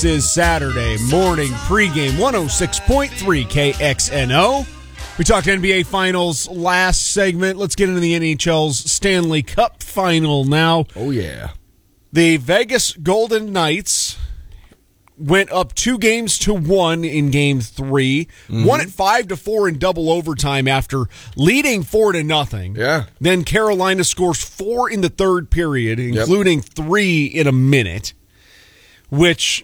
Is Saturday morning pregame 106.3 KXNO. We talked NBA Finals last segment. Let's get into the NHL's Stanley Cup Final now. Oh, yeah. The Vegas Golden Knights went up 2-1 in Game 3. Won it 5-4 in double overtime after leading 4-0. Yeah. Then Carolina scores 4 in the third period, including 3 in a minute, which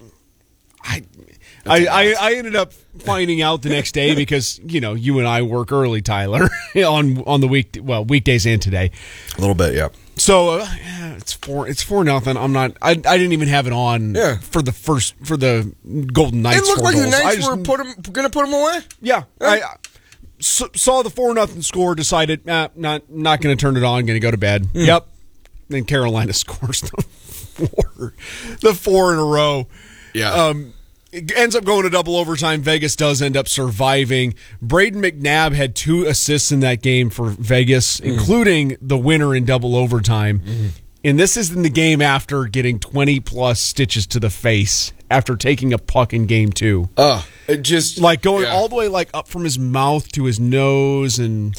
I ended up finding out the next day because, you know, you and I work early, Tyler, on the weekdays and today. A little bit, yeah. So it's 4-0. I didn't even have it on for the Golden Knights. It looked like goals. the Knights were going to put them away. Yeah. I saw the 4-0 score, decided not going to turn it on, going to go to bed. Yep. Then Carolina scores the 4 in a row. Yeah. It ends up going to double overtime. Vegas does end up surviving. Braden McNabb had 2 assists in that game for Vegas, including the winner in double overtime. And this is in the game after getting 20-plus stitches to the face after taking a puck in Game 2. It just... Like going all the way like up from his mouth to his nose and...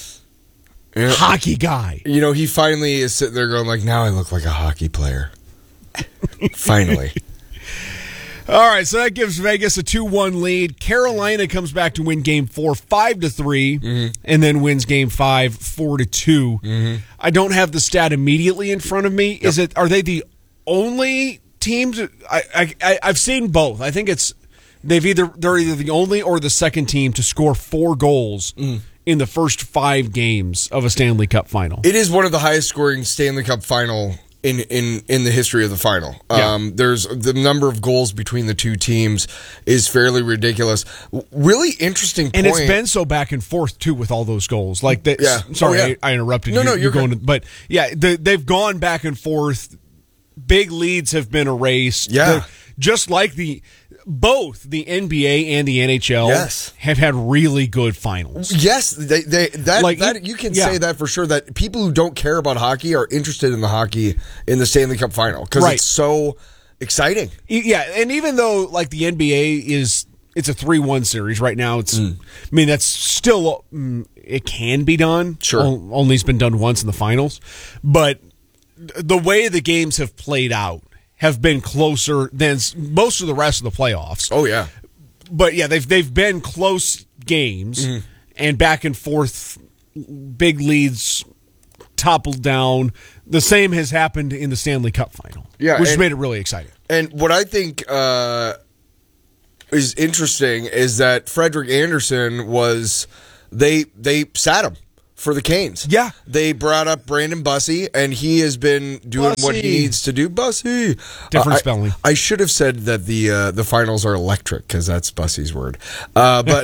Hockey guy. You know, he finally is sitting there going like, now I look like a hockey player. Finally. All right, so that gives Vegas a 2-1 lead. Carolina comes back to win Game 4 5-3, and then wins Game 5 4-2. I don't have the stat immediately in front of me. Yep. Are they the only teams? I've seen both. I think they're either the only or the second team to score 4 goals in the first 5 games of a Stanley Cup final. It is one of the highest scoring Stanley Cup final in the history of the final. There's the number of goals between the two teams is fairly ridiculous. Really interesting point. And it's been so back and forth too with all those goals. Like that. Yeah. Sorry, I interrupted you. No, you're going. But yeah, they've gone back and forth. Big leads have been erased. Yeah. Just like both the NBA and the NHL have had really good finals. Yes, that you can say that for sure. That people who don't care about hockey are interested in the hockey in the Stanley Cup final because it's so exciting. Yeah, and even though like the NBA it's a 3-1 series right now. It's I mean that's still it can be done. Sure, only it's been done once in the finals, but the way the games have played out have been closer than most of the rest of the playoffs. Oh, yeah. But, yeah, they've been close games and back and forth, big leads, toppled down. The same has happened in the Stanley Cup final, which has made it really exciting. And what I think is interesting is that Frederik Andersen they sat him for the Canes. Yeah. They brought up Brandon Bussey, and he has been doing what he needs to do. Bussey. Different spelling. I should have said that the finals are electric, because that's Bussey's word. But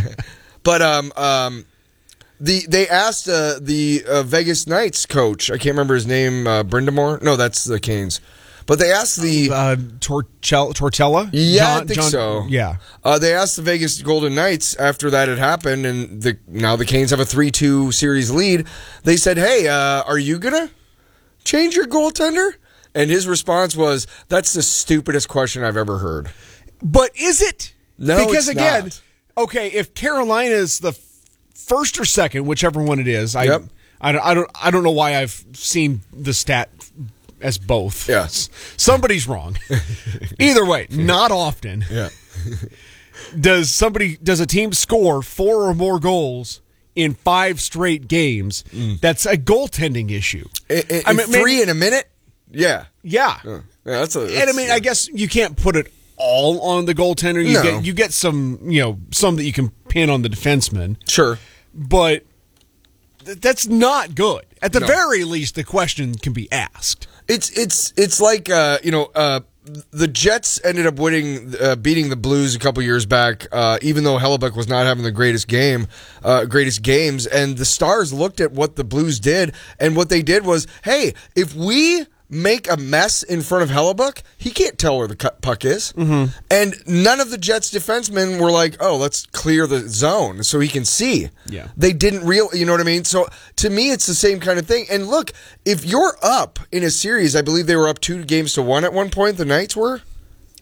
they asked the Vegas Knights coach, I can't remember his name, Brindamore? No, that's the Canes. But they asked the... Tortella? Yeah, I think so. Yeah. They asked the Vegas Golden Knights after that had happened, and now the Canes have a 3-2 series lead. They said, hey, are you going to change your goaltender? And his response was, that's the stupidest question I've ever heard. But is it? No, because it's again, not. Okay, if Carolina's the first or second, whichever one it is, I don't know why I've seen the stat as both. Yes. Somebody's wrong. Either way, not often. Yeah. Does a team score 4 or more goals in 5 straight games? That's a goaltending issue. I mean, 3 in a minute? Yeah. Yeah. I guess you can't put it all on the goaltender. You get some that you can pin on the defenseman. Sure. But that's not good. At the very least, the question can be asked. It's like the Jets ended up beating the Blues a couple years back, even though Hellebuck was not having the greatest games, and the Stars looked at what the Blues did, and what they did was, hey, if we make a mess in front of Hellebuck, he can't tell where the puck is. Mm-hmm. And none of the Jets defensemen were like, oh, let's clear the zone so he can see. Yeah. They didn't you know what I mean? So to me, it's the same kind of thing. And look, if you're up in a series, I believe they were up 2-1 at one point, the Knights were.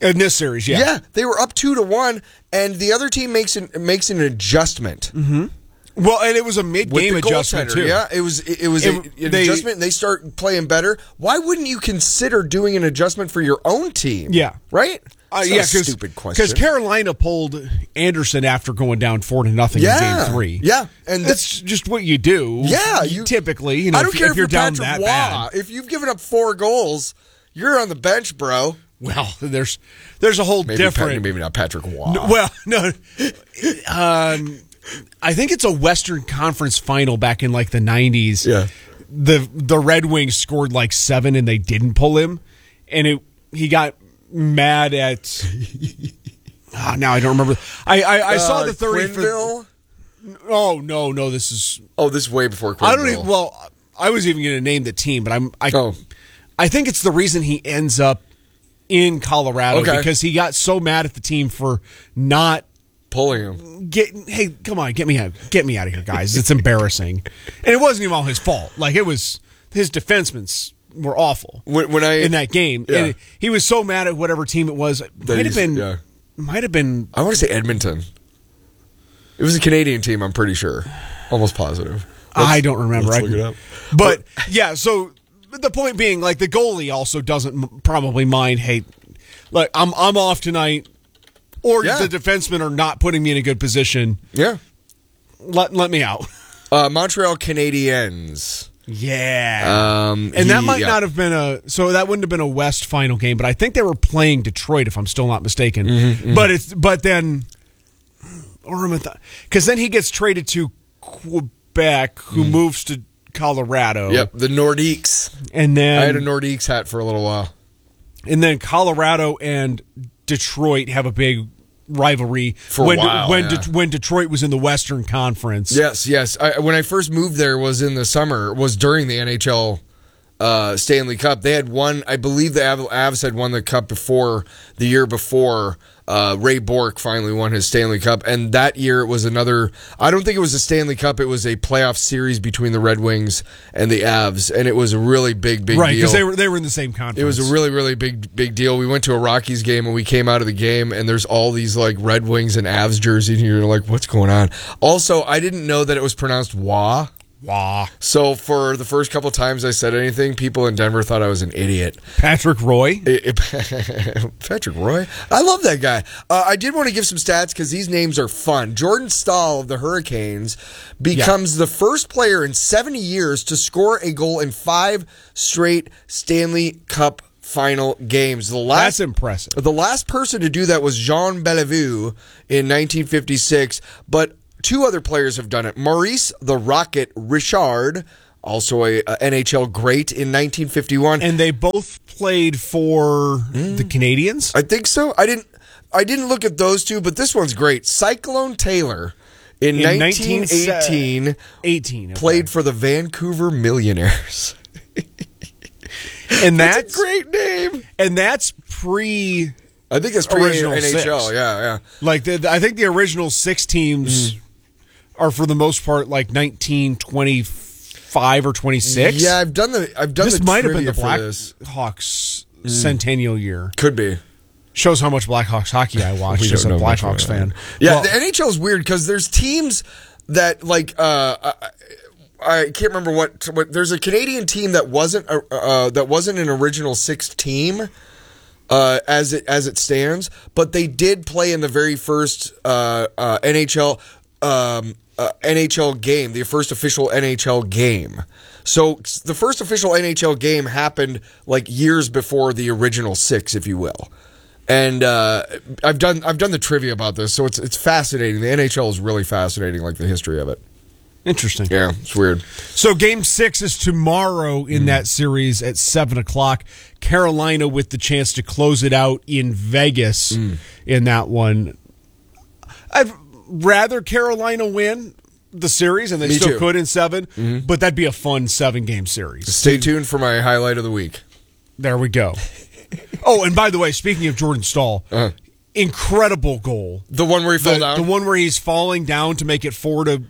In this series, yeah. Yeah, they were up 2-1, and the other team makes an adjustment. Mm-hmm. Well, and it was a With mid-game the adjustment, goaltender. too. Yeah, it was an adjustment, and they start playing better. Why wouldn't you consider doing an adjustment for your own team? Yeah. Right? Yeah, stupid question. Because Carolina pulled Anderson after going down 4-0 in Game 3. Yeah, and that's just what you do. Yeah, typically. I don't care if you're down Patrick that Waugh. bad. If you've given up 4 goals, you're on the bench, bro. Well, there's a whole different. Maybe not Patrick Waugh. No. I think it's a Western Conference final back in like the 90s. Yeah. The Red Wings scored like 7 and they didn't pull him, and he got mad at. Now I don't remember. I saw the 30. Quinville? Oh no! This is. Oh, this is way before Quinville. I don't even. Well, I was even going to name the team, but I think it's the reason he ends up in Colorado because he got so mad at the team for not pulling him. Hey, come on, get me out of here, guys! It's embarrassing, and it wasn't even all his fault. Like it was his defensemen were awful in that game, and he was so mad at whatever team it was. Might have been. I want to say Edmonton. It was a Canadian team. I'm pretty sure, almost positive. I don't remember. Let's look it up. But yeah, so the point being, like the goalie also doesn't probably mind. Hey, look, I'm off tonight, or the defensemen are not putting me in a good position. Yeah, let me out. Montreal Canadiens. Yeah, and that might not have been that wouldn't have been a West final game, but I think they were playing Detroit, if I'm still not mistaken. But then, because then he gets traded to Quebec, who moves to Colorado. Yep, the Nordiques. And then I had a Nordiques hat for a little while. And then Colorado and Detroit have a big rivalry for a while, when Detroit was in the Western Conference. Yes. When I first moved there was in the summer, was during the NHL Stanley Cup. They had won, I believe the Avs had won the cup before, the year before. Ray Bourque finally won his Stanley Cup, and that year it was another. I don't think it was a Stanley Cup; it was a playoff series between the Red Wings and the Avs, and it was a really big deal. Right, because they were in the same conference. It was a really big deal. We went to a Rockies game, and we came out of the game, and there's all these like Red Wings and Avs jerseys, and you're like, "What's going on?" Also, I didn't know that it was pronounced "wah." Wow. So for the first couple times I said anything, people in Denver thought I was an idiot. Patrick Roy? Patrick Roy? I love that guy. I did want to give some stats because these names are fun. Jordan Staal of the Hurricanes becomes the first player in 70 years to score a goal in 5 straight Stanley Cup final games. That's impressive. The last person to do that was Jean Bellevue in 1956, but 2 other players have done it. Maurice the Rocket Richard, also a NHL great in 1951, and they both played for the Canadiens. I think so. I didn't look at those 2, but this one's great. Cyclone Taylor in 1918 played for the Vancouver Millionaires. And that's a great name. And that's pre. I think it's original NHL. 6. Yeah. Like I think the original 6 teams are for the most part like 1925 or 26. Yeah, I've done This the might have been the trivia Blackhawks centennial year. Could be. Shows how much Blackhawks hockey I watch as a Blackhawks fan. Yeah, the NHL is weird because there's teams that like I can't remember what. There's a Canadian team that wasn't an original 6 team. As it stands, but they did play in the very first NHL game, the first official NHL game. So the first official NHL game happened like years before the original 6, if you will. And I've done the trivia about this, so it's fascinating. The NHL is really fascinating, like the history of it. Interesting. Yeah, it's weird. So Game 6 is tomorrow in that series at 7:00. Carolina with the chance to close it out in Vegas in that one. I'd rather Carolina win the series, and they Me still too. could in 7, but that'd be a fun 7-game series. Stay tuned for my highlight of the week. There we go. Oh, and by the way, speaking of Jordan Staal, incredible goal. The one where he fell down? The one where he's falling down to make it 4-1,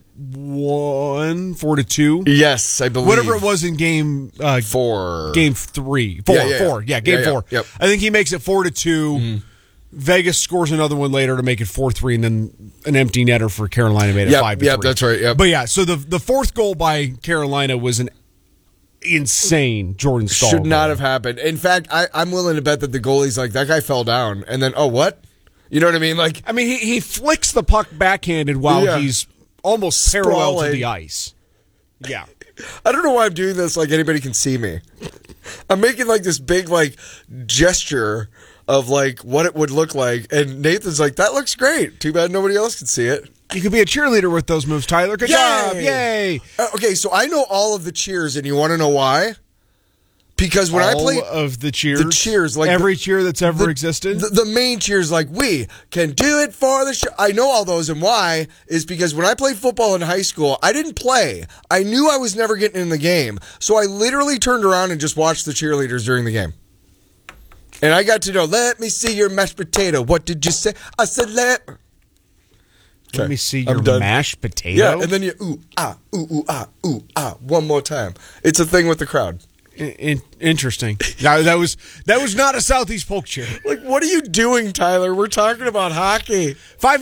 4-2. Yes, I believe. Whatever it was in game 4. Game 3. 4. Yeah. Game 4. Yep. I think he makes it 4-2 Vegas scores another one later to make it 4-3, and then an empty netter for Carolina made it 5-3. Yep, that's right. Yep. But yeah, so the fourth goal by Carolina was an insane Jordan Staal Should not goal. have happened. In fact, I'm willing to bet that the goalie's like, that guy fell down, and then, oh, what? You know what I mean? Like, I mean, he flicks the puck backhanded while he's almost parallel to Sprawling. the ice. Yeah. I don't know why I'm doing this like anybody can see me. I'm making like this big like gesture of like what it would look like, and Nathan's like, that looks great. Too bad nobody else can see it. You could be a cheerleader with those moves, Tyler. Good job. Yay. Okay, so I know all of the cheers, and you want to know why? Because when I play of the cheers, like every cheer that's ever existed, the main cheers, like we can do it for the show. I know all those, and why is because when I played football in high school, I didn't play. I knew I was never getting in the game, so I literally turned around and just watched the cheerleaders during the game. And I got to know, let me see your mashed potato. What did you say? I said, let me see your mashed potato. Yeah, and then you, ooh, ah, one more time. It's a thing with the crowd. Interesting. That was not a Southeast Polk cheer. Like, what are you doing, Tyler? We're talking about hockey.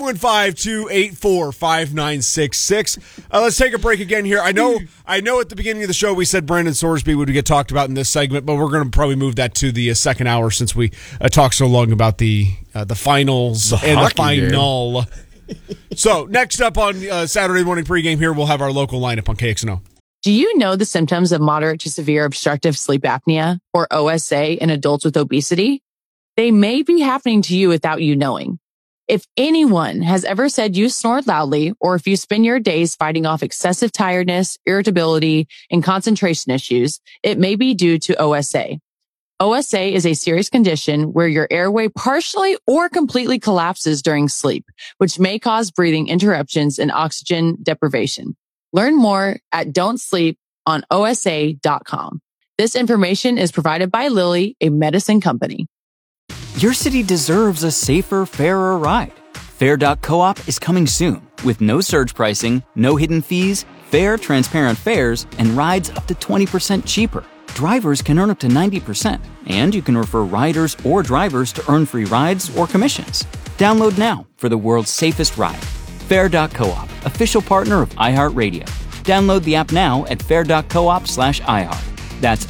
515-284-5966. Let's take a break again here. I know at the beginning of the show we said Brandon Sorsby would get talked about in this segment, but we're going to probably move that to the second hour since we talked so long about the finals and the final. So next up on Saturday morning pregame here, we'll have our local lineup on KXNO. Do you know the symptoms of moderate to severe obstructive sleep apnea, or OSA, in adults with obesity? They may be happening to you without you knowing. If anyone has ever said you snore loudly, or if you spend your days fighting off excessive tiredness, irritability, and concentration issues, it may be due to OSA. OSA is a serious condition where your airway partially or completely collapses during sleep, which may cause breathing interruptions and oxygen deprivation. Learn more at don'tsleeponosa.com. This information is provided by Lilly, a medicine company. Your city deserves a safer, fairer ride. Fair.coop is coming soon with no surge pricing, no hidden fees, fair, transparent fares, and rides up to 20% cheaper. Drivers can earn up to 90%, and you can refer riders or drivers to earn free rides or commissions. Download now for the world's safest ride. Fair.coop, official partner of iHeartRadio. Download the app now at fair.coop/iHeart. That's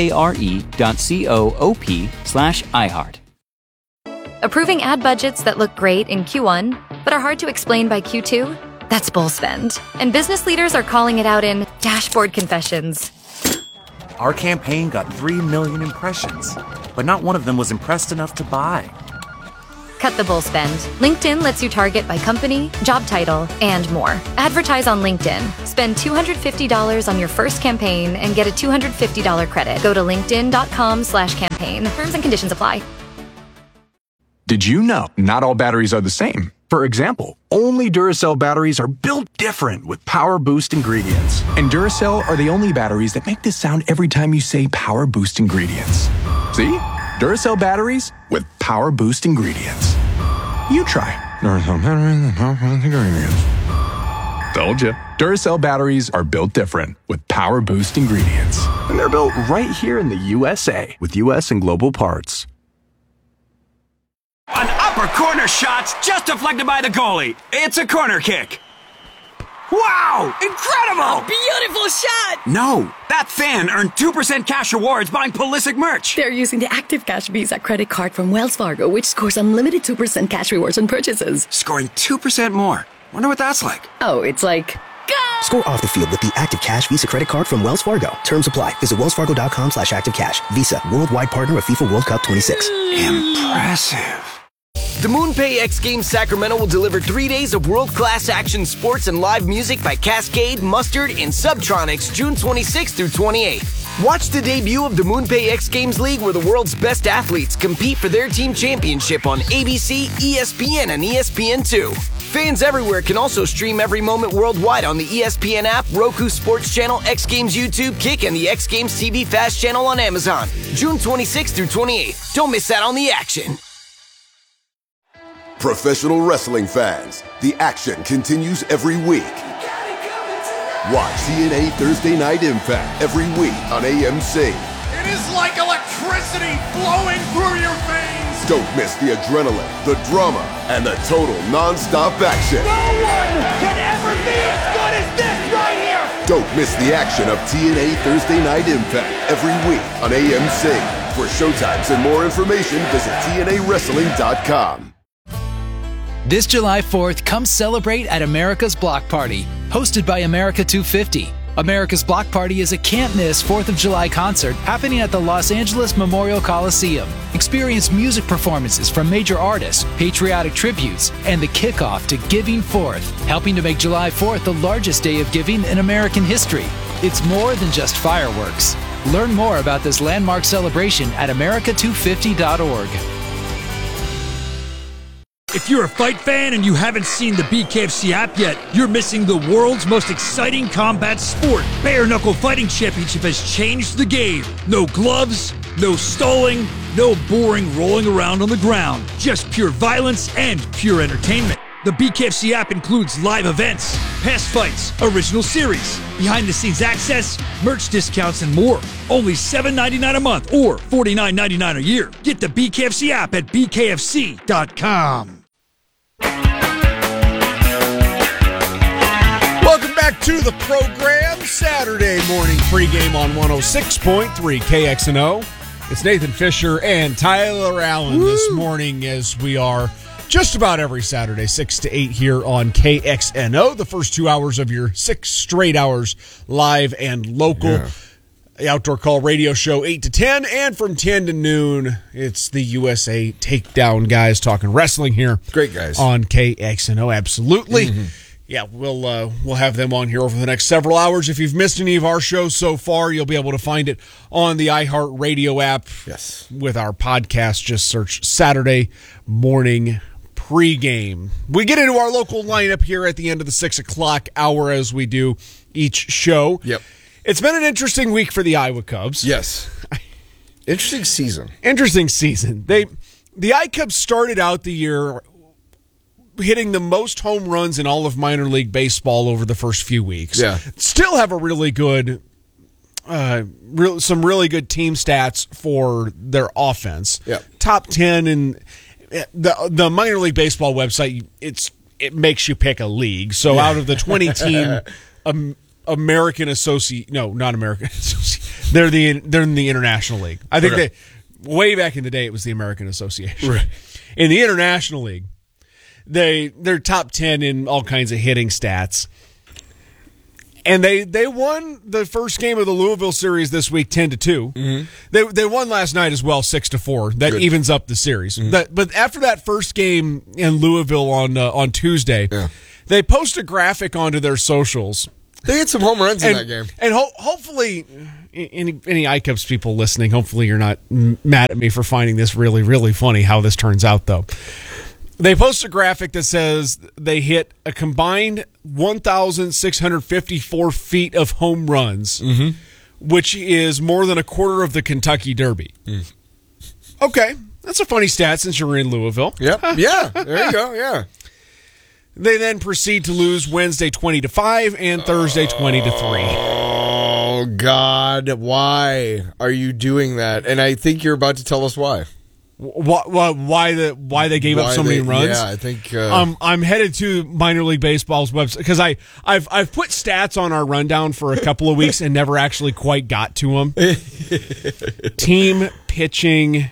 FARE.coop/iHeart. Approving ad budgets that look great in Q1, but are hard to explain by Q2? That's bull spend. And business leaders are calling it out in dashboard confessions. Our campaign got 3 million impressions, but not one of them was impressed enough to buy. Cut the bull spend. LinkedIn lets you target by company, job title, and more. Advertise on LinkedIn. Spend $250 on your first campaign and get a $250 credit. Go to linkedin.com/campaign. Terms and conditions apply. Did you know not all batteries are the same? For example, only Duracell batteries are built different with Power Boost ingredients. And Duracell are the only batteries that make this sound every time you say Power Boost ingredients. See? Duracell batteries with Power Boost ingredients. You try. Duracell batteries with Power Boost ingredients. Told you. Duracell batteries are built different with Power Boost ingredients. And they're built right here in the USA with US and global parts. An upper corner shot's just deflected by the goalie. It's a corner kick. Wow! Incredible! Beautiful shot! No, that fan earned 2% cash rewards buying Pulisic merch. They're using the Active Cash Visa credit card from Wells Fargo, which scores unlimited 2% cash rewards on purchases. Scoring 2% more. Wonder what that's like. Oh, it's like... Go! Score off the field with the Active Cash Visa credit card from Wells Fargo. Terms apply. Visit wellsfargo.com/activecash. Visa, worldwide partner of FIFA World Cup 26. Impressive. The MoonPay X Games Sacramento will deliver 3 days of world-class action sports and live music by Cascade, Mustard, and Subtronics June 26th through 28th. Watch the debut of the MoonPay X Games League, where the world's best athletes compete for their team championship on ABC, ESPN, and ESPN2. Fans everywhere can also stream every moment worldwide on the ESPN app, Roku Sports Channel, X Games YouTube, Kick, and the X Games TV Fast channel on Amazon. June 26th through 28th. Don't miss out on the action. Professional wrestling fans, the action continues every week. Watch TNA Thursday Night Impact every week on AMC. It is like electricity flowing through your veins. Don't miss the adrenaline, the drama, and the total non-stop action. No one can ever be as good as this right here! Don't miss the action of TNA Thursday Night Impact every week on AMC. For showtimes and more information, visit TNAWrestling.com. This July 4th, come celebrate at America's Block Party, hosted by America 250. America's Block Party is a can't-miss 4th of July concert happening at the Los Angeles Memorial Coliseum. Experience music performances from major artists, patriotic tributes, and the kickoff to Giving Forth, helping to make July 4th the largest day of giving in American history. It's more than just fireworks. Learn more about this landmark celebration at america250.org. If you're a fight fan and you haven't seen the BKFC app yet, you're missing the world's most exciting combat sport. Bare Knuckle Fighting Championship has changed the game. No gloves, no stalling, no boring rolling around on the ground. Just pure violence and pure entertainment. The BKFC app includes live events, past fights, original series, behind-the-scenes access, merch discounts, and more. Only $7.99 a month or $49.99 a year. Get the BKFC app at bkfc.com. Welcome back to the program. Saturday morning pregame on 106.3 KXNO. It's Nathan Fisher and Tyler Allen this morning, as we are just about every Saturday, 6 to 8 here on KXNO. The first 2 hours of your 6 straight hours live and local. Yeah. The Outdoor Call radio show 8 to 10, and from 10 to noon, it's the USA Takedown guys talking wrestling here. Great guys. On KXNO, absolutely. Mm-hmm. Yeah, we'll have them on here over the next several hours. If you've missed any of our shows so far, you'll be able to find it on the iHeartRadio app. Yes. With our podcast, just search Saturday Morning Pregame. We get into our local lineup here at the end of the 6 o'clock hour, as we do each show. Yep. It's been an interesting week for the Iowa Cubs. Yes. Interesting season. Interesting season. The iCubs started out the year hitting the most home runs in all of minor league baseball over the first few weeks. Yeah. Still have a really good, some really good team stats for their offense. Yeah. Top 10 in the minor league baseball website. It makes you pick a league. So out of the 20 team American Associate, no, not American Associate. They're in the International League. I think way back in the day it was the American Association. Right. In the International League, they're top 10 in all kinds of hitting stats. And they won the first game of the Louisville series this week 10-2. Mm-hmm. They won last night as well 6-4. That evens up the series. Mm-hmm. But after that first game in Louisville on Tuesday, they post a graphic onto their socials. They hit some home runs in that game. And hopefully, any iCubs people listening, hopefully you're not mad at me for finding this really, really funny how this turns out, though. They post a graphic that says they hit a combined 1,654 feet of home runs, which is more than a quarter of the Kentucky Derby. Mm. Okay, that's a funny stat since you're in Louisville. Yep. Yeah, there you go, yeah. They then proceed to lose Wednesday 20-5 and Thursday 20-3. Oh, God, why are you doing that? And I think you're about to tell us why. Why they gave up so many runs? Yeah, I think I'm headed to minor league baseball's website because I've put stats on our rundown for a couple of weeks and never actually quite got to them. Team pitching,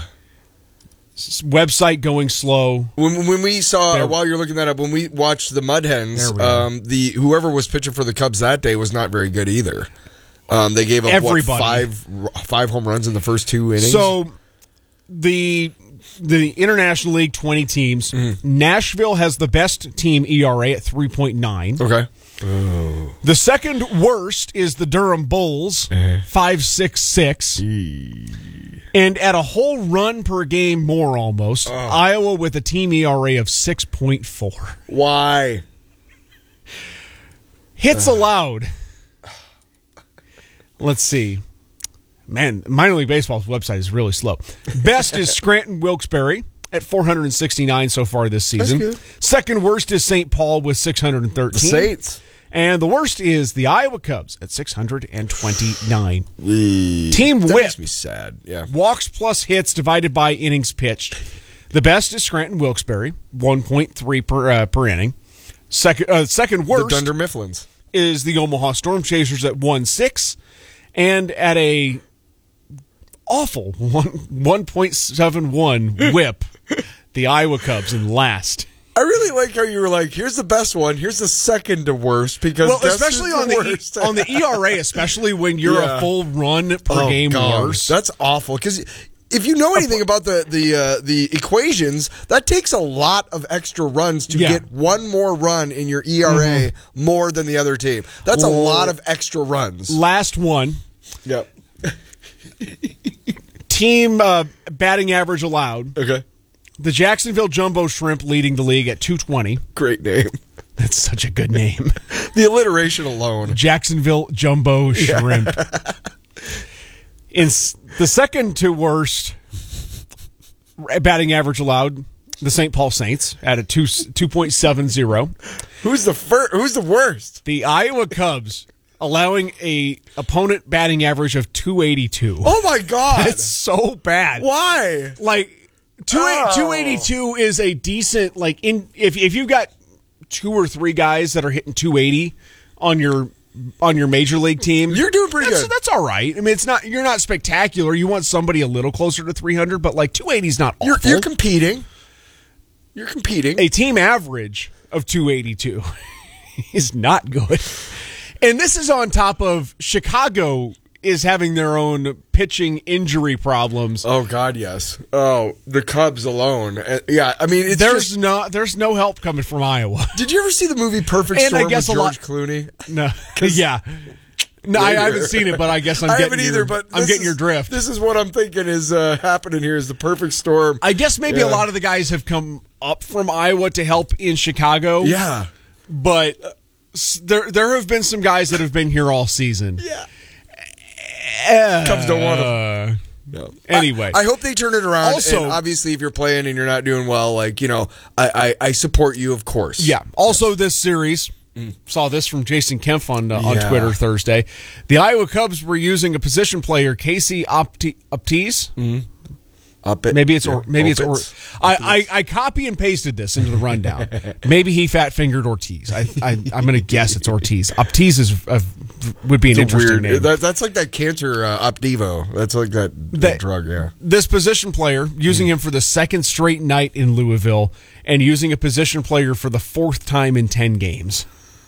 website going slow. When we saw while you're looking that up, when we watched the Mud Hens, whoever was pitching for the Cubs that day was not very good either. They gave up five home runs in the first 2 innings. So. The International League 20 teams, Nashville has the best team ERA at 3.9. Okay. Oh. The second worst is the Durham Bulls, 5.66. And at a whole run per game more almost, Iowa with a team ERA of 6.4. Why? Hits allowed. Let's see. Man, minor league baseball's website is really slow. Best is Scranton Wilkes-Barre at 469 so far this season. That's good. Second worst is St. Paul with 613. The Saints. And the worst is the Iowa Cubs at 629. Team That whip. makes me sad. Yeah. Walks plus hits divided by innings pitched. The best is Scranton Wilkes-Barre, 1.3 per inning. Second worst The Dunder Mifflins is the Omaha Storm Chasers at 1.6, and at a awful 1.71 whip, the Iowa Cubs in last. I really like how you were like, here's the best one, here's the second to worst, because especially on the ERA, especially when you're a full run per game worse. That's awful, because if you know anything about the equations, that takes a lot of extra runs to get one more run in your ERA more than the other team. That's a lot of extra runs. Last one. Yep. Team batting average allowed. Okay. The Jacksonville Jumbo Shrimp leading the league at 220. Great name. That's such a good name. The alliteration alone. Jacksonville Jumbo Shrimp. In the second to worst batting average allowed, the St. Paul Saints at a 2.70. Who's the worst? The Iowa Cubs allowing a opponent batting average of 282. Oh my God. That's so bad. Why? Like 282 is a decent, like, if you've got 2 or 3 guys that are hitting 280 on your major league team, you're doing pretty good. That's all right. I mean, you're not spectacular. You want somebody a little closer to 300, but like 280 is not awful. You're competing. You're competing. A team average of 282 is not good. And this is on top of Chicago is having their own pitching injury problems. Oh God, yes. Oh, the Cubs alone. Yeah, I mean, there's no help coming from Iowa. Did you ever see the movie Perfect Storm with George Clooney? No. Yeah. No, I haven't seen it, but I guess I'm getting your drift. This is what I'm thinking is happening here is the perfect storm. I guess maybe a lot of the guys have come up from Iowa to help in Chicago. Yeah. But there have been some guys that have been here all season. Yeah. Cubs don't want them. No. Anyway, I hope they turn it around. Also, and obviously, if you're playing and you're not doing well, I support you, of course. Yeah. Also, this series, saw this from Jason Kempf on Twitter Thursday. The Iowa Cubs were using a position player, Casey Uptis. Maybe it's I copy and pasted this into the rundown. Maybe he fat fingered Ortiz. I'm going to guess it's Ortiz. Ortiz would be an interesting name. That's like that cancer Opdivo. That's like that drug. Yeah. This position player using him for the second straight night in Louisville and using a position player for the 4th time in 10 games.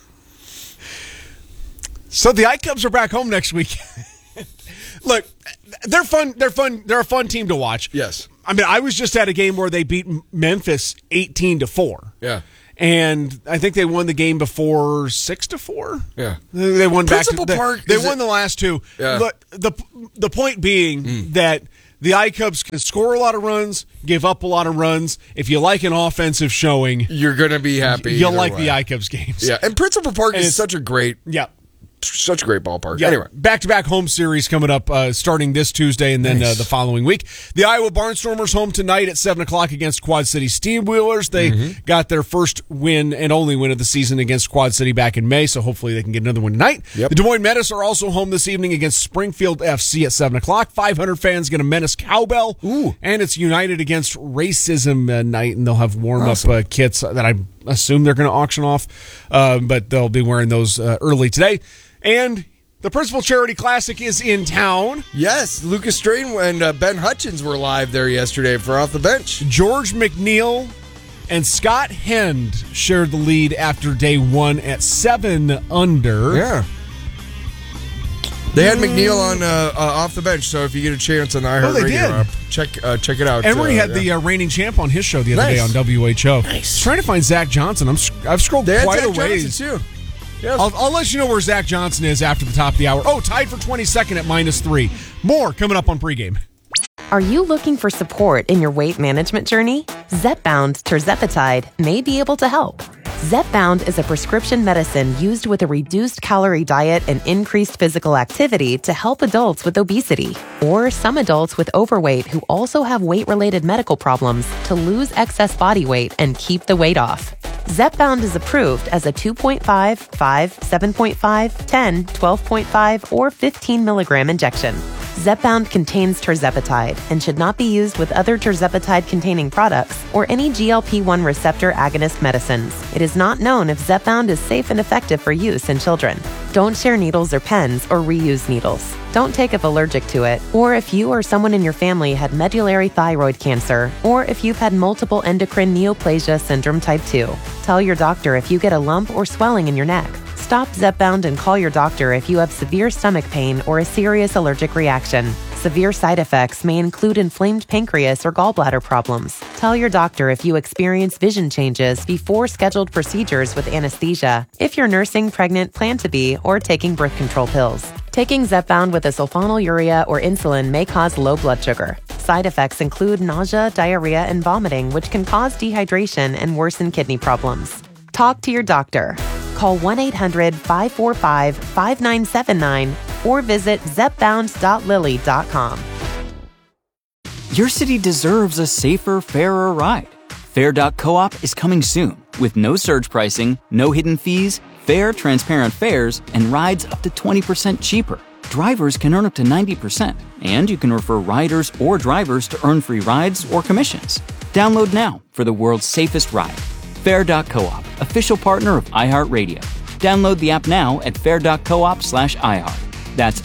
So the I-Cubs are back home next week. Look, they're fun. They're a fun team to watch. Yes. I mean, I was just at a game where they beat Memphis 18-4. Yeah. And I think they won the game before 6-4. Yeah. They won Principal Park. They won the last 2. Yeah. But the point being that the I-Cubs can score a lot of runs, give up a lot of runs. If you like an offensive showing, you're going to be happy. You'll like the I-Cubs games. Yeah. And Principal Park is such a great ballpark. Yeah, anyway, back-to-back home series coming up starting this Tuesday and then the following week. The Iowa Barnstormers home tonight at 7 o'clock against Quad City Steamwheelers. They got their first win and only win of the season against Quad City back in May, so hopefully they can get another one tonight. Yep. The Des Moines Menace are also home this evening against Springfield FC at 7 o'clock. 500 fans get a Menace cowbell. Ooh. And it's United against Racism night, and they'll have warm-up kits that I assume they're going to auction off, but they'll be wearing those early today. And the Principal Charity Classic is in town. Yes, Lucas Strain and Ben Hutchins were live there yesterday for Off the Bench. George McNeil and Scott Hend shared the lead after day 1 at 7 under. Yeah. They had McNeil on Off the Bench, so if you get a chance on the iHeartRadio app, check it out. Emery had the reigning champ on his show the other day on WHO. Nice. I was trying to find Zach Johnson. I've scrolled quite a ways. Too. Yes. I'll let you know where Zach Johnson is after the top of the hour. Oh, tied for 22nd at -3. More coming up on pregame. Are you looking for support in your weight management journey? Zepbound tirzepatide may be able to help. Zepbound is a prescription medicine used with a reduced calorie diet and increased physical activity to help adults with obesity or some adults with overweight who also have weight-related medical problems to lose excess body weight and keep the weight off. Zepbound is approved as a 2.5, 5, 7.5, 10, 12.5, or 15 milligram injection. Zepbound contains tirzepatide and should not be used with other tirzepatide-containing products or any GLP-1 receptor agonist medicines. It is not known if Zepbound is safe and effective for use in children. Don't share needles or pens or reuse needles. Don't take if allergic to it, or if you or someone in your family had medullary thyroid cancer, or if you've had multiple endocrine neoplasia syndrome type 2. Tell your doctor if you get a lump or swelling in your neck. Stop Zepbound and call your doctor if you have severe stomach pain or a serious allergic reaction. Severe side effects may include inflamed pancreas or gallbladder problems. Tell your doctor if you experience vision changes before scheduled procedures with anesthesia, if you're nursing, pregnant, plan to be, or taking birth control pills. Taking Zepbound with a sulfonylurea or insulin may cause low blood sugar. Side effects include nausea, diarrhea, and vomiting, which can cause dehydration and worsen kidney problems. Talk to your doctor. Call 1-800-545-5979 or visit zepbound.lilly.com. Your city deserves a safer, fairer ride. Fair.coop is coming soon with no surge pricing, no hidden fees, fair, transparent fares, and rides up to 20% cheaper. Drivers can earn up to 90%, and you can refer riders or drivers to earn free rides or commissions. Download now for the world's safest ride. Fair.coop, official partner of iHeartRadio. Download the app now at fair.coop/iHeart. That's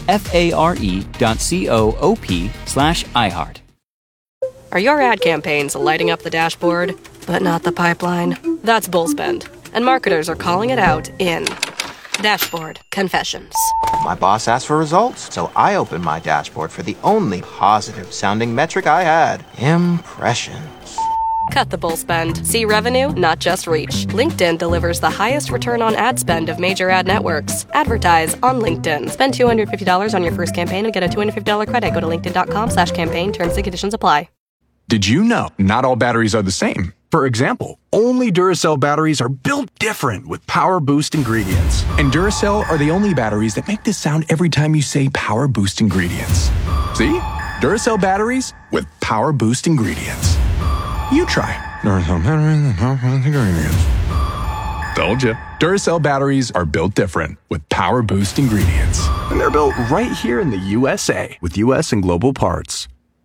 FARE.coop/iHeart. Are your ad campaigns lighting up the dashboard, but not the pipeline? That's Bullspend, and marketers are calling it out in Dashboard Confessions. My boss asked for results, so I opened my dashboard for the only positive-sounding metric I had: impressions. Cut the bull spend. See revenue, not just reach. LinkedIn delivers the highest return on ad spend of major ad networks. Advertise on LinkedIn. Spend $250 on your first campaign and get a $250 credit. Go to linkedin.com/campaign. Terms and conditions apply. Did you know not all batteries are the same? For example, only Duracell batteries are built different with Power Boost ingredients. And Duracell are the only batteries that make this sound every time you say Power Boost ingredients. See? Duracell batteries with Power Boost ingredients. You try. Duracell batteries with Power Boost ingredients. Told you. Duracell batteries are built different with Power Boost ingredients. And they're built right here in the USA with US and global parts.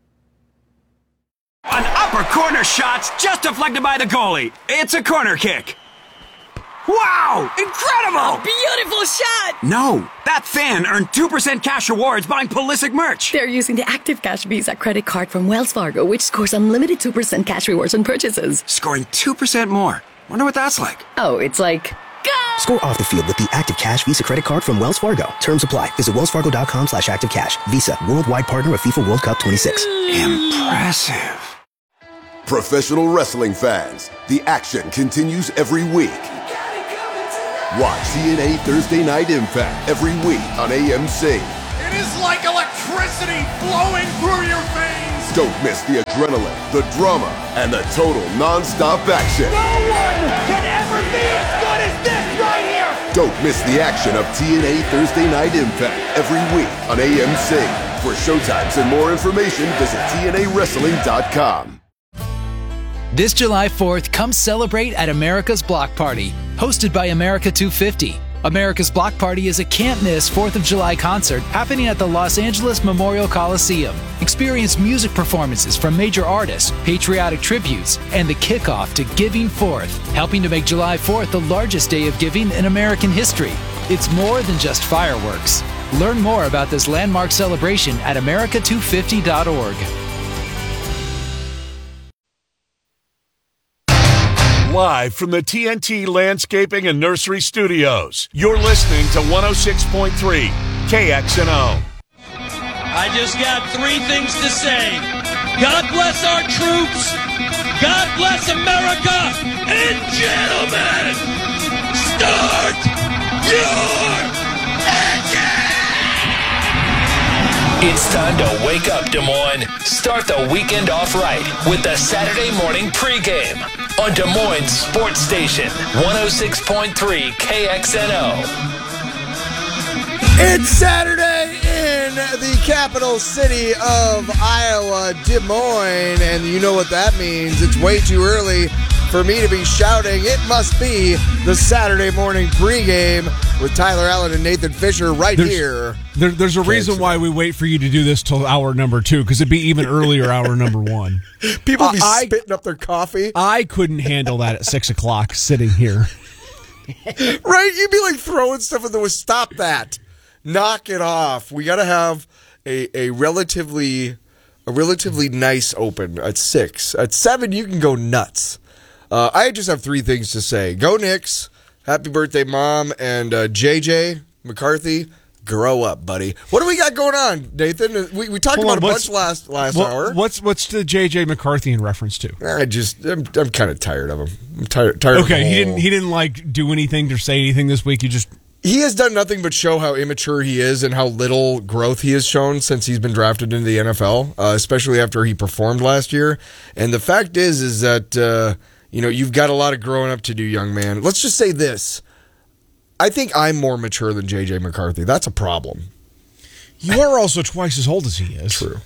An upper corner shot's just deflected by the goalie. It's a corner kick. Wow! Incredible! Beautiful shot! No, that fan earned 2% cash rewards buying Pulisic merch. They're using the Active Cash Visa credit card from Wells Fargo, which scores unlimited 2% cash rewards on purchases. Scoring 2% more. Wonder what that's like. Oh, it's like... Score off the field with the Active Cash Visa credit card from Wells Fargo. Terms apply. Visit wellsfargo.com/activecash. Visa, worldwide partner of FIFA World Cup 26. Impressive. Professional wrestling fans, the action continues every week. Watch TNA Thursday Night Impact every week on AMC. It is like electricity flowing through your veins. Don't miss the adrenaline, the drama, and the total non-stop action. No one can ever be as good as this right here. Don't miss the action of TNA Thursday Night Impact every week on AMC. For showtimes and more information, visit TNAWrestling.com. This July 4th, come celebrate at America's Block Party, hosted by America 250. America's Block Party is a can't-miss 4th of July concert happening at the Los Angeles Memorial Coliseum. Experience music performances from major artists, patriotic tributes, and the kickoff to Giving Forth, helping to make July 4th the largest day of giving in American history. It's more than just fireworks. Learn more about this landmark celebration at america250.org. Live from the TNT Landscaping and Nursery Studios, you're listening to 106.3 KXNO. I just got three things to say. God bless our troops. God bless America. And gentlemen, start your engine! It's time to wake up, Des Moines. Start the weekend off right with the Saturday morning pregame on Des Moines Sports Station, 106.3 KXNO. It's Saturday in the capital city of Iowa, Des Moines, and you know what that means. It's way too early for me to be shouting, it must be the Saturday morning pregame with Tyler Allen and Nathan Fisher here. There's a reason why we wait for you to do this till hour number 2, because it'd be even earlier hour number 1. People be spitting up their coffee. I couldn't handle that at 6 o'clock sitting here. Right? You'd be like throwing stuff in the way. Stop that. Knock it off. We got to have a relatively nice open at 6. At 7, you can go nuts. I just have 3 things to say. Go Knicks. Happy birthday, Mom. And JJ McCarthy, grow up, buddy. What do we got going on, Nathan? We talked about a bunch last hour. What's the JJ McCarthy in reference to? I'm kind of tired of him. I'm tired of him. Okay, he didn't like do anything or say anything this week. He has done nothing but show how immature he is and how little growth he has shown since he's been drafted into the NFL, especially after he performed last year. And the fact is that you've got a lot of growing up to do, young man. Let's just say this. I think I'm more mature than J.J. McCarthy. That's a problem. You are also twice as old as he is. True.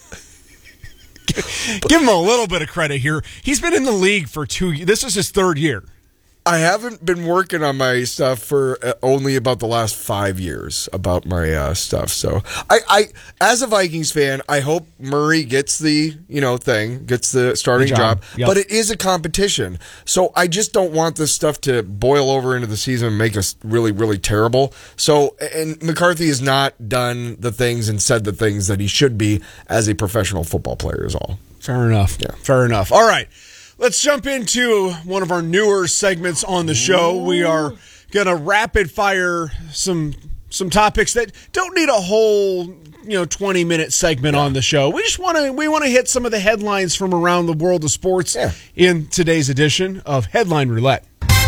Give him a little bit of credit here. He's been in the league for 2 years. This is his 3rd year. I haven't been working on my stuff for only about the last 5 years about my stuff. So I, as a Vikings fan, I hope Murray gets the gets the starting job. Yep. But it is a competition. So I just don't want this stuff to boil over into the season and make us really, really terrible. So, and McCarthy has not done the things and said the things that he should be as a professional football player is all. Fair enough. Yeah. Fair enough. All right. Let's jump into one of our newer segments on the show. We are going to rapid fire some topics that don't need a whole 20-minute segment on the show. We just want to hit some of the headlines from around the world of sports in today's edition of Headline Roulette.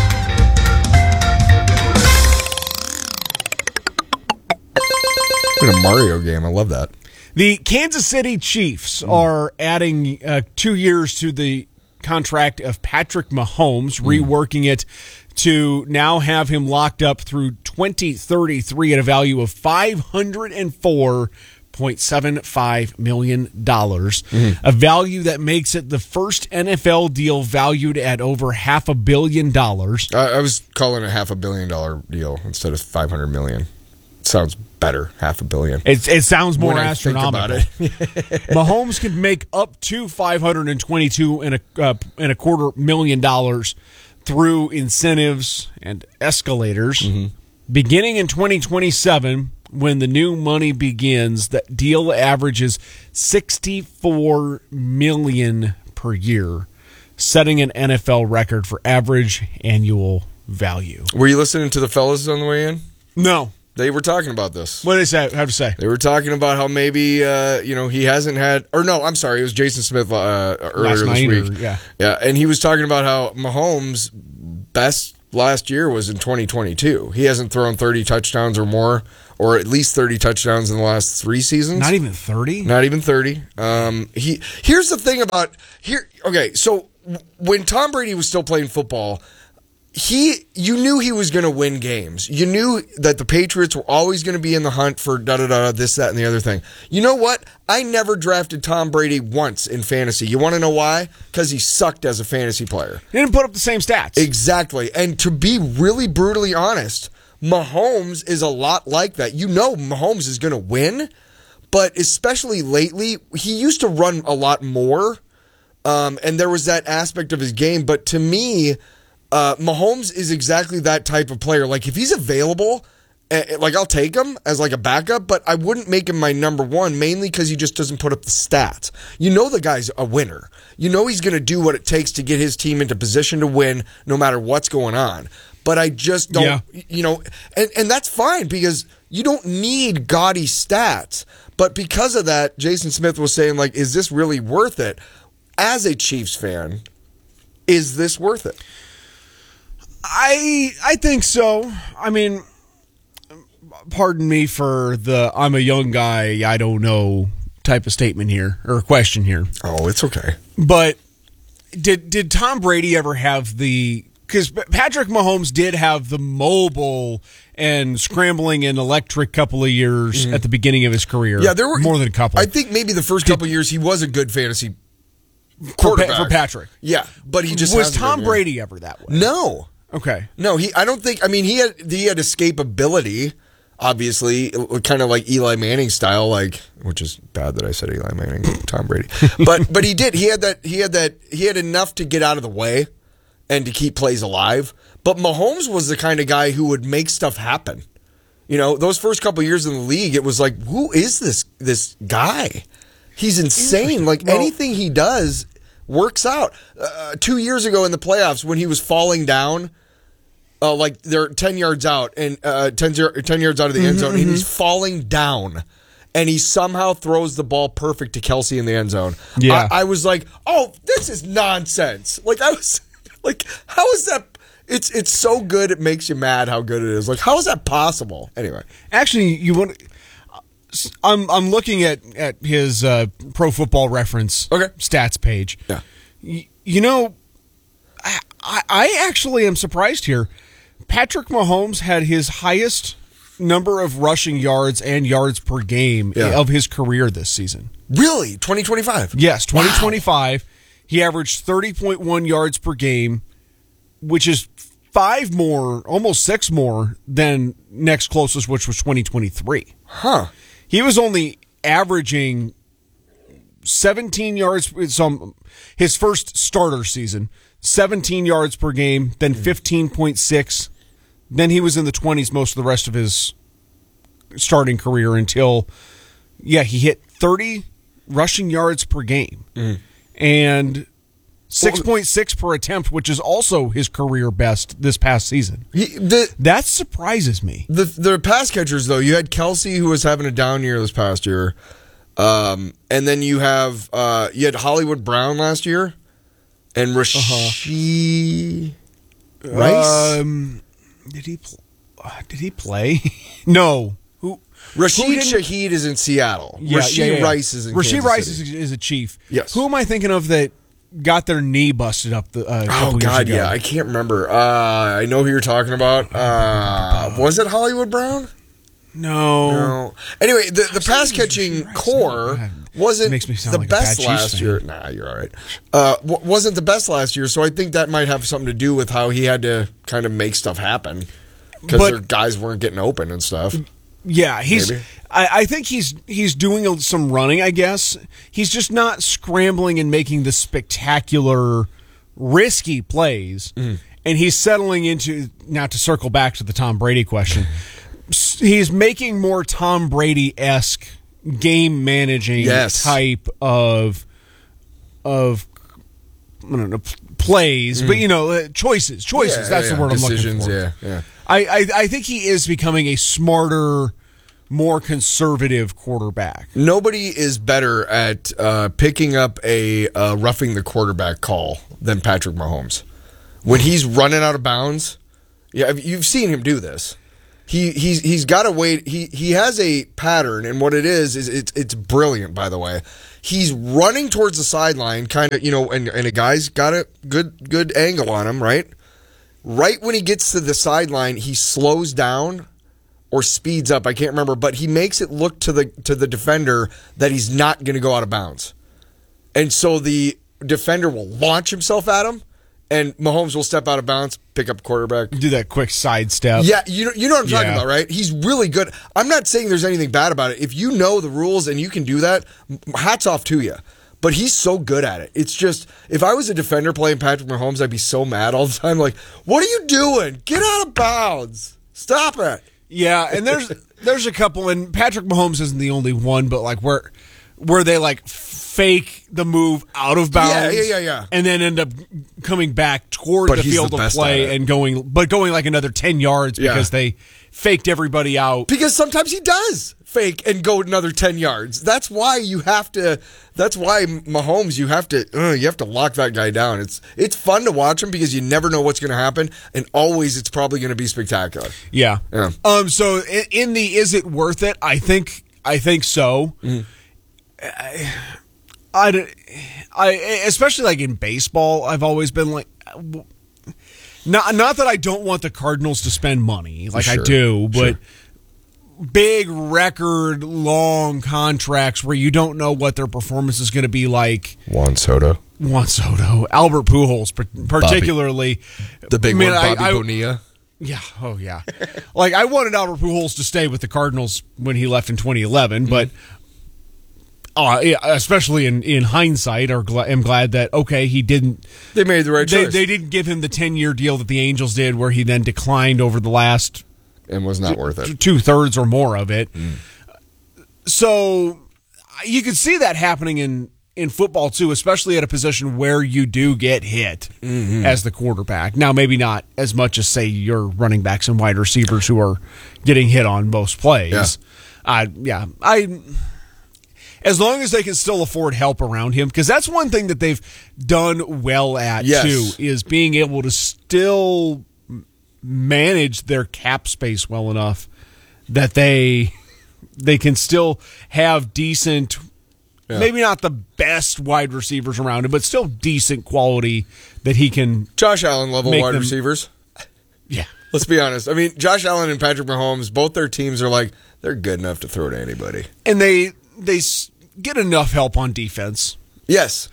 It's like a Mario game. I love that. The Kansas City Chiefs are adding 2 years to the contract of Patrick Mahomes, reworking it to now have him locked up through 2033 at a value of $504.75 million. A value that makes it the first NFL deal valued at over $500 million. I was calling it $500 million deal instead of $500 million. It sounds better, $500 million. It sounds more astronomical. Mahomes can make up to $522.25 million through incentives and escalators. Beginning in 2027, when the new money begins, that deal averages $64 million per year, setting an NFL record for average annual value. Were you listening to the fellas on the way in? No. They were talking about this. What did they have to say? They were talking about how maybe he hasn't had, or no, I'm sorry, it was Jason Smith earlier this week. Yeah, and he was talking about how Mahomes' best last year was in 2022. He hasn't thrown 30 touchdowns or more, or at least 30 touchdowns in the last 3 seasons. Not even 30. Not even 30. Here's the thing about here. Okay, so when Tom Brady was still playing football, you knew he was going to win games. You knew that the Patriots were always going to be in the hunt for this, that, and the other thing. You know what? I never drafted Tom Brady once in fantasy. You want to know why? Because he sucked as a fantasy player. He didn't put up the same stats. Exactly. And to be really brutally honest, Mahomes is a lot like that. You know Mahomes is going to win, but especially lately, he used to run a lot more, and there was that aspect of his game. But to me, Mahomes is exactly that type of player. Like, if he's available, I'll take him as like a backup, but I wouldn't make him my number one, mainly because he just doesn't put up the stats. You know the guy's a winner. You know he's going to do what it takes to get his team into position to win no matter what's going on. But I just don't, and that's fine because you don't need gaudy stats. But because of that, Jason Smith was saying, like, is this really worth it? As a Chiefs fan, is this worth it? I think so. I mean, pardon me for the I'm a young guy, I don't know type of statement here, or question here. Oh, it's okay. But did Tom Brady ever have because Patrick Mahomes did have the mobile and scrambling and electric couple of years at the beginning of his career. Yeah, there were more than a couple. I think maybe the first couple of years he was a good fantasy quarterback for Patrick. Yeah, but he just was hasn't Tom been, Brady ever that way? No. Okay. No, I don't think. I mean, he had escapability. Obviously, kind of like Eli Manning style, which is bad that I said Eli Manning, Tom Brady. But he did. He had enough to get out of the way and to keep plays alive. But Mahomes was the kind of guy who would make stuff happen. You know, those first couple of years in the league, it was like, who is this guy? He's insane. Like anything he does works out. 2 years ago in the playoffs, when he was falling down. Like they're 10 yards out and 10 yards out of the end zone, and he's falling down, and he somehow throws the ball perfect to Kelsey in the end zone. Yeah, I was like, oh, this is nonsense. Like I was like, how is that? It's so good it makes you mad how good it is. Like how is that possible? Anyway, actually, you want. I'm looking at his Pro Football Reference stats page. Yeah, you know, I actually am surprised here. Patrick Mahomes had his highest number of rushing yards and yards per game of his career this season. Really? 2025? Yes, 2025. Wow. He averaged 30.1 yards per game, which is 5 more, almost 6 more than next closest, which was 2023. Huh. He was only averaging 17 yards, his first starter season, 17 yards per game, then 15.6. Then he was in the 20s most of the rest of his starting career until, he hit 30 rushing yards per game. And 6.6 per attempt, which is also his career best this past season. That surprises me. The pass catchers, though, you had Kelsey, who was having a down year this past year. And then you had Hollywood Brown last year. And Rashee Rice? Did he play? No. Rashid Shaheed is in Seattle. Rashee Rice is in Kansas City. Rice is a Chief. Yes. Who am I thinking of that got their knee busted up a couple years ago? Yeah. I can't remember. I know who you're talking about. Was it Hollywood Brown? No. Anyway, the pass catching core wasn't the best last year. Nah, you're all right. Wasn't the best last year, so I think that might have something to do with how he had to kind of make stuff happen because their guys weren't getting open and stuff. Yeah, I think he's doing some running. I guess he's just not scrambling and making the spectacular, risky plays, and he's settling into now. To circle back to the Tom Brady question. He's making more Tom Brady-esque game managing type of I don't know, plays, but choices. That's the word I'm looking for. Yeah. I think he is becoming a smarter, more conservative quarterback. Nobody is better at picking up a roughing the quarterback call than Patrick Mahomes. When he's running out of bounds, you've seen him do this. He's got a way. He has a pattern, and what it is it's brilliant. By the way, he's running towards the sideline, kind of, and a guy's got a good angle on him, right? Right when he gets to the sideline, he slows down or speeds up. I can't remember, but he makes it look to the defender that he's not going to go out of bounds, and so the defender will launch himself at him. And Mahomes will step out of bounds, pick up quarterback. Do that quick sidestep. Yeah, you know what I'm talking about, right? He's really good. I'm not saying there's anything bad about it. If you know the rules and you can do that, hats off to you. But he's so good at it. It's just, if I was a defender playing Patrick Mahomes, I'd be so mad all the time. Like, what are you doing? Get out of bounds. Stop it. Yeah, and there's a couple, and Patrick Mahomes isn't the only one, but like where they like fake the move out of bounds, yeah, and then end up coming back toward the field of play and going like another 10 yards because they faked everybody out. Because sometimes he does fake and go another 10 yards. That's why Mahomes, you have to lock that guy down. It's fun to watch him because you never know what's going to happen, and always it's probably going to be spectacular. Yeah. So in the is it worth it? I think so. I especially like in baseball, I've always been like, not that I don't want the Cardinals to spend money, like I do, big record long contracts where you don't know what their performance is going to be like. Juan Soto, Albert Pujols, particularly the big one, Bobby Bonilla. Yeah, oh yeah. Like I wanted Albert Pujols to stay with the Cardinals when he left in 2011, but especially in hindsight, am glad that he didn't. They made the right choice. They didn't give him the 10-year deal that the Angels did, where he then declined over the last and was not worth it. 2/3 or more of it. So you could see that happening in football too, especially at a position where you do get hit as the quarterback. Now, maybe not as much as say your running backs and wide receivers who are getting hit on most plays. As long as they can still afford help around him, because that's one thing that they've done well at too, is being able to still manage their cap space well enough that they can still have decent, maybe not the best wide receivers around him, but still decent quality that he can. Josh Allen level wide receivers. Yeah. Let's be honest. I mean, Josh Allen and Patrick Mahomes, both their teams are like, they're good enough to throw to anybody. And they get enough help on defense. Yes.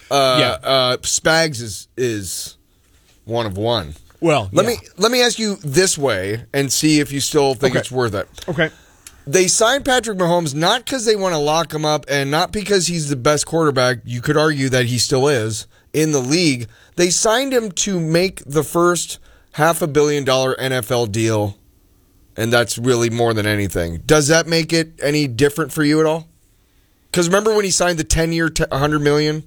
Spags is one of one. Well, let me ask you this way and see if you still think it's worth it. Okay. They signed Patrick Mahomes not because they want to lock him up and not because he's the best quarterback. You could argue that he still is in the league. They signed him to make the first $500 million NFL deal, and that's really more than anything. Does that make it any different for you at all? Because remember when he signed the 10-year, $100 million?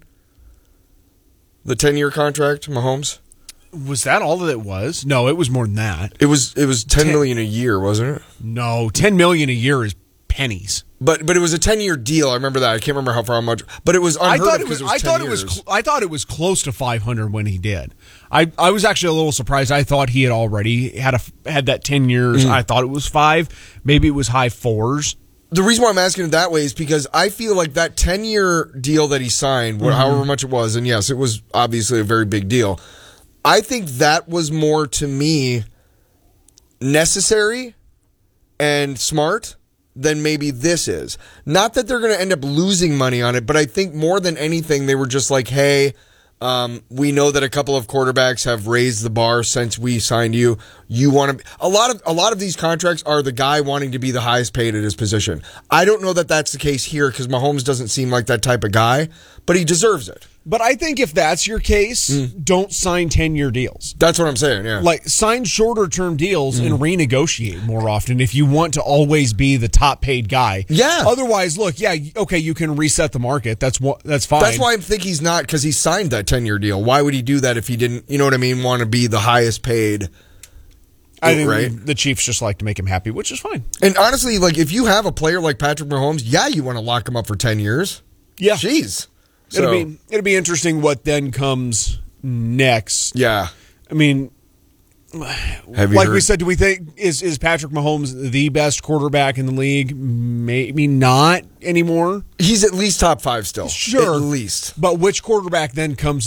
The 10-year contract, Mahomes? Was that all that it was? No, it was more than that. It was $10 million a year, wasn't it? No, $10 million a year is pennies. But it was a 10-year deal. I remember that. I can't remember how much. But it was unheard of because it was 10 years. I thought it was close to 500 when he did. I was actually a little surprised. I thought he had already had that 10 years. I thought it was 5. Maybe it was high 4s. The reason why I'm asking it that way is because I feel like that 10-year deal that he signed, however much it was, and yes, it was obviously a very big deal. I think that was more, to me, necessary and smart than maybe this is. Not that they're going to end up losing money on it, but I think more than anything, they were just like, hey, we know that a couple of quarterbacks have raised the bar since we signed you. You want to a lot of these contracts are the guy wanting to be the highest paid at his position. I don't know that that's the case here because Mahomes doesn't seem like that type of guy, but he deserves it. But I think if that's your case, don't sign 10-year deals. That's what I'm saying, yeah. Like, sign shorter-term deals and renegotiate more often if you want to always be the top-paid guy. Yeah. Otherwise, look, you can reset the market. That's fine. That's why I think he's not, because he signed that 10-year deal. Why would he do that if he didn't, you know what I mean, want to be the highest paid? I think the Chiefs just like to make him happy, which is fine. And honestly, like, if you have a player like Patrick Mahomes, you want to lock him up for 10 years. Yeah. Jeez. It'll be interesting what then comes next. Yeah. I mean, like we said, do we think is Patrick Mahomes the best quarterback in the league? Maybe not anymore. He's at least top 5 still. Sure. At least. But which quarterback then comes